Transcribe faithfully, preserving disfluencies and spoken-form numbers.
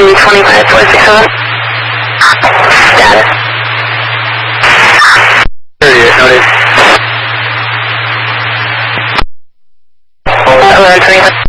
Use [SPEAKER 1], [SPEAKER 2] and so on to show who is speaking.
[SPEAKER 1] Indy twenty-five four six seven. Status.
[SPEAKER 2] thirty-eight, noted.
[SPEAKER 1] eleven twenty-five.